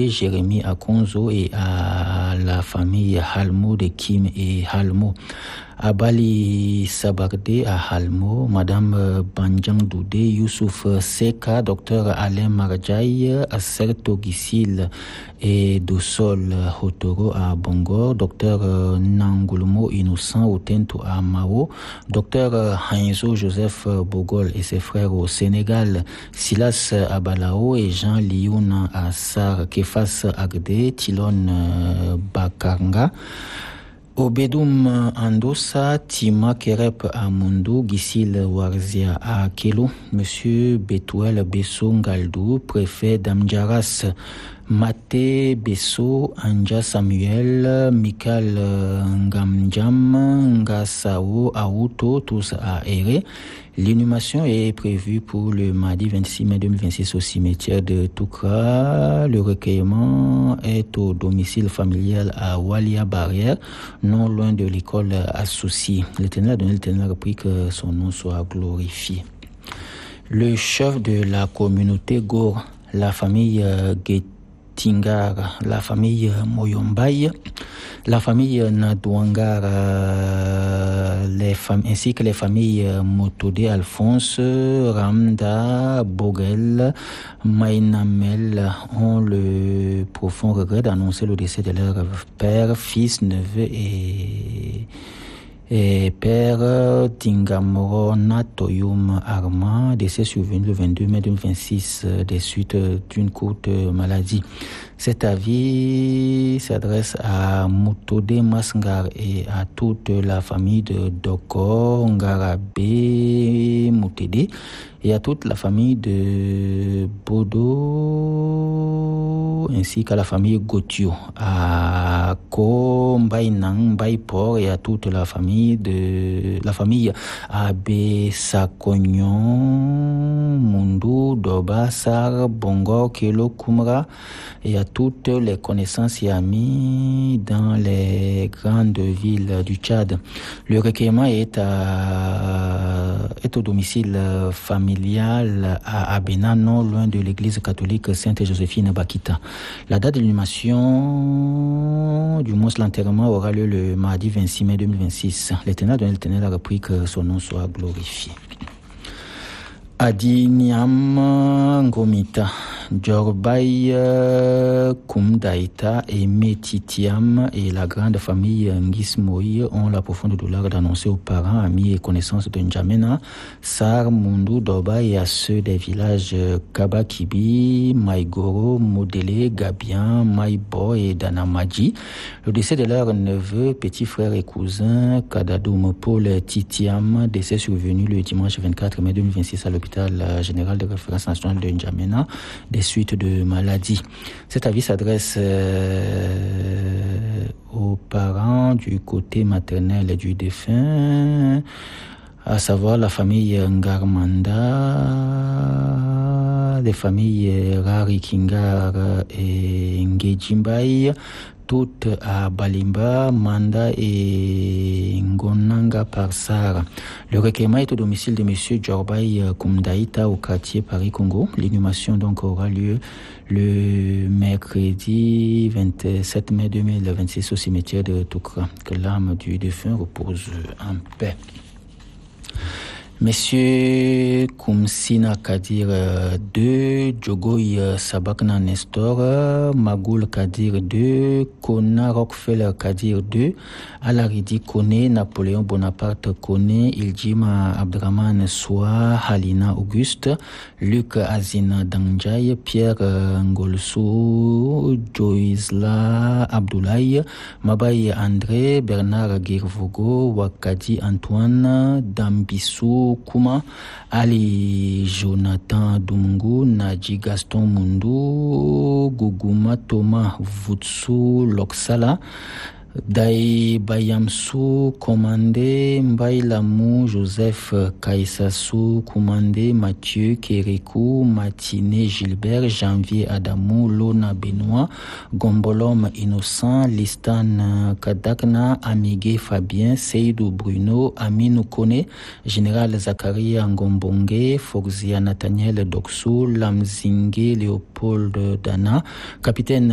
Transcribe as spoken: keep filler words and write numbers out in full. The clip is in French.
Doudé, Jérémy Akonzo et à la famille Halmo de Kim et Halmo. À Bali Sabardé à Halmo, Madame Banjang Doudé, Youssouf Seka, Docteur Alain Marjaï, Asserto Gisil et Dossol Hotoro à Bongor, Docteur Nangulmo Innocent Otento à Mao, Docteur Hainzo Joseph Bogol et ses frères au Sénégal, Silas Abalao et Jean Lioun à Sar, Kefas Agde, Tilon Bakaranga, Obedoum Andosa, Tima Kerep à Mundo, Gisil Warzia à Kelo, Monsieur Betouel Besso Ngaldou, préfet d'Amdjaras, Maté Besso, Anja Samuel, Mikal Ngamdjam, Ngasao, Aouto, tous à Ere. L'inhumation est prévue pour le mardi vingt-six mai deux mille vingt-six au cimetière de Toukra. Le recueillement est au domicile familial à Walia Barrière, non loin de l'école associée. L'Éternel a donné, l'Éternel a pris que son nom soit glorifié. Le chef de la communauté Gor, la famille Getingar, la famille Moyombaye, la famille Nadouangar, les familles, ainsi que les familles Motodé, Alphonse, Ramda, Bogel, Maïnamel ont le profond regret d'annoncer le décès de leur père, fils, neveu et Et père Tingamoro Natoyum Arma, décès survenu le vingt-deux mai deux mille vingt-six des suites d'une courte maladie. Cet avis s'adresse à Mutode Masngar et à toute la famille de Doko, Ngarabe, Mutede et à toute la famille de Bodo ainsi qu'à la famille Gotio, à Ko, Mbainang, Mbaipor et à toute la famille de la famille Abe Sakognon, Mundu, Doba, Sar, Bongo, Kelo, Kumra et à toutes les connaissances et amis dans les grandes villes du Tchad. Le recueillement est, à, est au domicile familial à Abena, non loin de l'église catholique Sainte-Joséphine Bakita. La date de l'inhumation, du moins l'enterrement, aura lieu le mardi vingt-six mai deux mille vingt-six. L'Éternel de l'Éternel a repris que son nom soit glorifié. Adi Niam Ngomita, Djorbay Kumdaita et Metitiam et la grande famille Ngismoy ont la profonde douleur d'annoncer aux parents, amis et connaissances de N'Djamena, Sar, Mundu, Doba et à ceux des villages Kabakibi, Maïgoro, Modélé, Gabian, Maïbo et Danamadji. Le décès de leur neveu, petit frère et cousin, Kadadoum Paul Titiam, décès survenu le dimanche vingt-quatre mai deux mille vingt-six à l'hôpital général de référence nationale de N'Djamena des suites de maladies. Cet avis s'adresse euh, aux parents du côté maternel du défunt, à savoir la famille Ngarmanda, les familles Rari Kingar et Ngejimbaï, toutes à Balimba, Manda et Ngonanga Parsar. Le recueillement est au domicile de M. Djorbay Koumdaïta au quartier Paris-Congo. L'inhumation donc aura lieu le mercredi vingt-sept mai deux mille vingt-six au cimetière de Toukra. Que l'âme du défunt repose en paix. Messieurs Koumsina Kadir deux, Djogoy Sabakna Nestor, Magoul Kadir deux, Kona Rockefeller Kadir deux, Alaridi Kone, Napoléon Bonaparte Kone, Iljima Abdraman Soa, Halina Auguste, Luc Azina Danjay, Pierre Ngolsou, Joisla Abdoulaye, Mabaye André, Bernard Girvogo, Wakadi Antoine, Dambissou Kuma, Ali Jonathan Dungu, Nadji Gaston Mundu, Guguma Thomas Vutsu Loksala, Dai Bayamsu Commandé, Mbailamou Joseph Kaïsassou Commandé, Mathieu Kérékou, Matiné Gilbert, Janvier Adamou, Lona Benoît, Gombolom Innocent, Listan Kadakna, Amigué Fabien, Seydou Bruno, Aminou Kone, Général Zakaria Ngombonge, Forzia Nathaniel Doksou, Lamzingue Léopold Dana, Capitaine